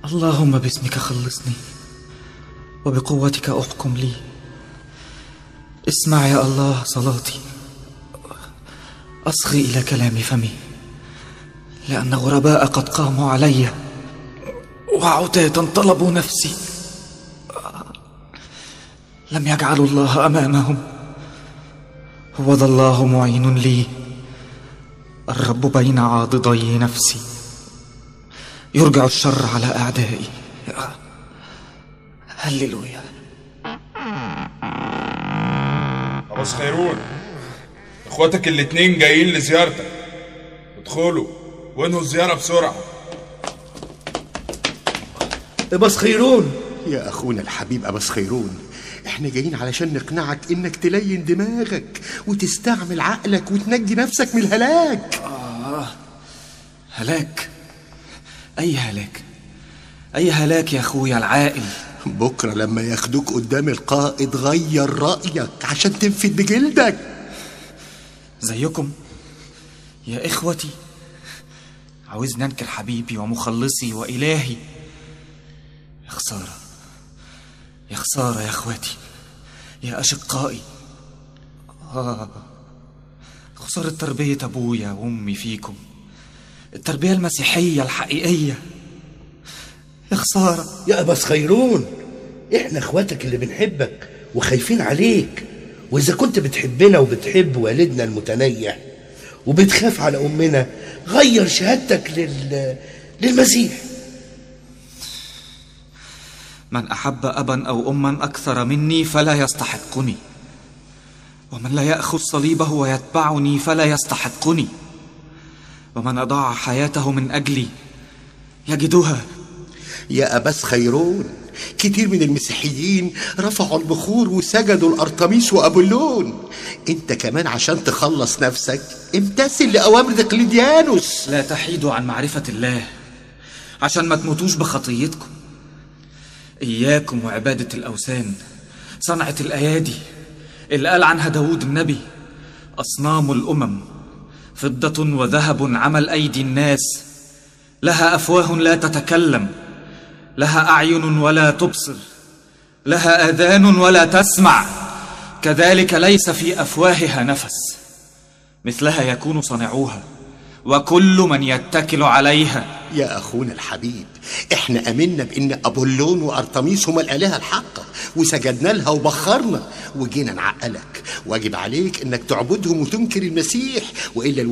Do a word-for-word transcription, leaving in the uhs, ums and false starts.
اللهم باسمك خلصني وبقوتك أحكم لي. اسمع يا الله صلاتي، أصغي إلى كلام فمي، لأن غرباء قد قاموا علي وعتاة طلبوا نفسي. لم يجعلوا الله أمامهم، هو ذا الله معين لي، الرب بين عاضدي نفسي، يرجع الشر على أعدائي. هللويا. أباس خيرون، اخواتك الاتنين جايين لزيارتك، ادخلوا وانهوا الزيارة بسرعة. أباس خيرون. يا أخونا الحبيب أباس خيرون، احنا جايين علشان نقنعك انك تلين دماغك وتستعمل عقلك وتنجي نفسك من الهلاك. آه هلاك؟ أي هلاك؟ أي هلاك يا أخويا العاقل؟ بكرة لما ياخدوك قدام القائد غير رأيك عشان تنفد بجلدك. زيكم يا إخوتي عاوزني أنكر حبيبي ومخلصي وإلهي. يا خسارة، يا خسارة يا إخواتي، يا أشقائي. آه خسارة تربية أبويا وأمي فيكم، التربية المسيحية الحقيقية. يا خسارة يا أباس خيرون، إحنا إخواتك اللي بنحبك وخايفين عليك، وإذا كنت بتحبنا وبتحب والدنا المتنيح وبتخاف على أمنا، غير شهادتك لل... للمسيح. من أحب أبا أو أما أكثر مني فلا يستحقني، ومن لا يأخذ صليبه ويتبعني فلا يستحقني، ومن أضاع حياته من أجلي يجدها. يا أباس خيرون، كتير من المسيحيين رفعوا البخور وسجدوا الأرطميس وأبولون، انت كمان عشان تخلص نفسك امتثل لأوامر دقلديانوس. لا تحيدوا عن معرفة الله عشان ما تموتوش بخطيتكم. إياكم وعبادة الأوثان، صنعة الأيادي اللي قال عنها داود النبي: أصنام الأمم فضة وذهب عمل أيدي الناس، لها أفواه لا تتكلم، لها أعين ولا تبصر، لها آذان ولا تسمع، كذلك ليس في أفواهها نفس، مثلها يكون صانعوها وكل من يتكل عليها. يا أخونا الحبيب، احنا أمنا بأن أبولون وأرطميس هما الآلهة الحقة وسجدنا لها وبخرنا وجينا نعقلك، واجب عليك أنك تعبدهم وتنكر المسيح، وإلا